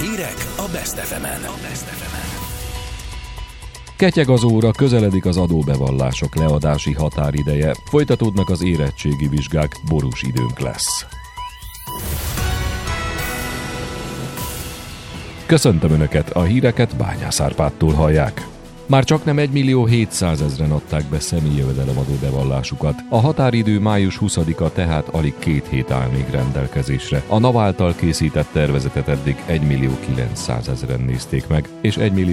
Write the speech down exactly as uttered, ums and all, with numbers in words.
Hírek a Best ef emen. Ketyeg az óra, közeledik az adóbevallások leadási határideje, folytatódnak az érettségi vizsgák, borús időnk lesz. Köszöntöm Önöket, a híreket Bányász Árpádtól hallják. Már csaknem egymillió-hétszázezren adták be személyi jövedelemadó bevallásukat. A határidő május huszadika, tehát alig két hét áll még rendelkezésre. A NAV által készített tervezetet eddig egymillió-kilencszázezren nézték meg, és egymillió